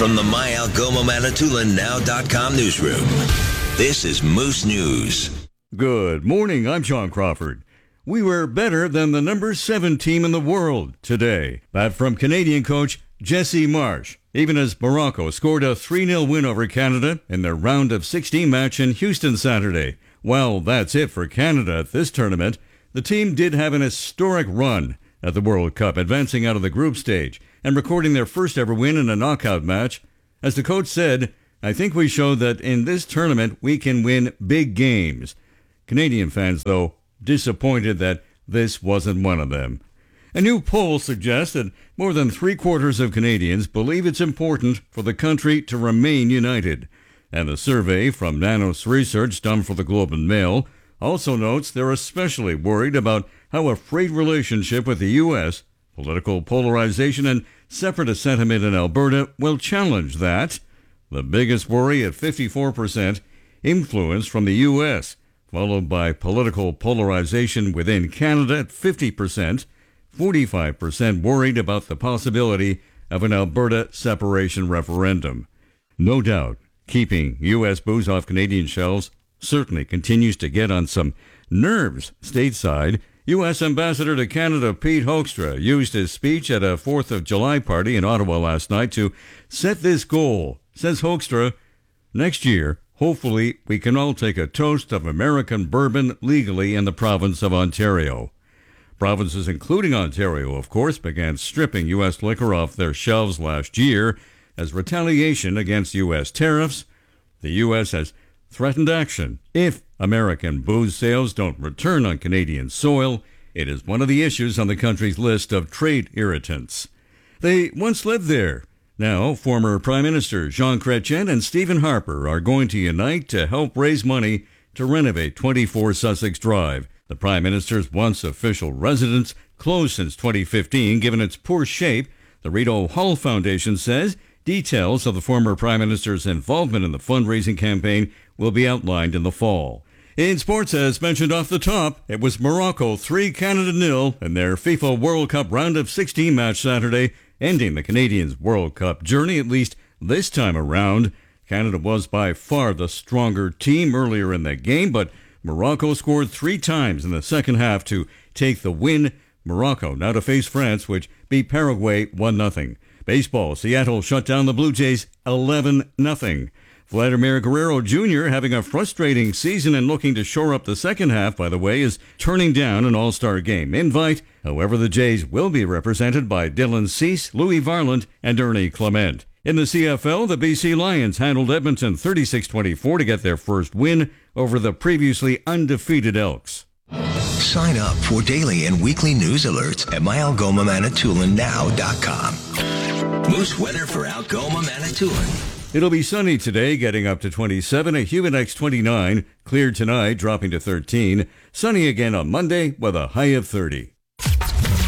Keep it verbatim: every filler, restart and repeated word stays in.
from the My Algoma Manitoulin Now dot com newsroom, this is Moose News. Good morning, I'm John Crawford. We were better than the number seven team in the world today. That from Canadian coach Jesse Marsh, even as Morocco scored a three nil win over Canada in their round of sixteen match in Houston Saturday. Well, that's it for Canada at this tournament. The team did have an historic run at the World Cup, advancing out of the group stage and recording their first ever win in a knockout match. As the coach said, I think we showed that in this tournament we can win big games. Canadian fans, though, disappointed that this wasn't one of them. A new poll suggests that more than three-quarters of Canadians believe it's important for the country to remain united. And the survey from Nanos Research, done for the Globe and Mail, also notes they're especially worried about how a frayed relationship with the U S, political polarization, and separatist sentiment in Alberta will challenge that. The biggest worry at fifty-four percent, influence from the U S, followed by political polarization within Canada at fifty percent, forty-five percent worried about the possibility of an Alberta separation referendum. No doubt, keeping U S booze off Canadian shelves certainly continues to get on some nerves stateside. U S Ambassador to Canada Pete Hoekstra used his speech at a fourth of July party in Ottawa last night to set this goal. Says Hoekstra, next year, hopefully we can all take a toast of American bourbon legally in the province of Ontario. Provinces, including Ontario, of course, began stripping U S liquor off their shelves last year as retaliation against U S tariffs. The U S has threatened action if American booze sales don't return on Canadian soil. It is one of the issues on the country's list of trade irritants. They once lived there. Now, former Prime Minister Jean Chrétien and Stephen Harper are going to unite to help raise money to renovate twenty-four Sussex Drive. The Prime Minister's once official residence, closed since twenty fifteen, given its poor shape. The Rideau Hall Foundation says details of the former Prime Minister's involvement in the fundraising campaign will be outlined in the fall. In sports, as mentioned off the top, it was Morocco three, Canada nil in their FIFA World Cup round of sixteen match Saturday, ending the Canadians' World Cup journey, at least this time around. Canada was by far the stronger team earlier in the game, but Morocco scored three times in the second half to take the win. Morocco now to face France, which beat Paraguay one nothing. Baseball, Seattle shut down the Blue Jays eleven nothing. Vladimir Guerrero Junior, having a frustrating season and looking to shore up the second half, by the way, is turning down an all-star game invite. However, the Jays will be represented by Dylan Cease, Louis Varland, and Ernie Clement. In the C F L, the B C Lions handled Edmonton thirty-six twenty-four to get their first win over the previously undefeated Elks. Sign up for daily and weekly news alerts at My Algoma Manitoulin Now dot com. Moose weather for Algoma Manitoulin. It'll be sunny today, getting up to twenty-seven, a humid next twenty-nine, clear tonight, dropping to thirteen, sunny again on Monday with a high of thirty.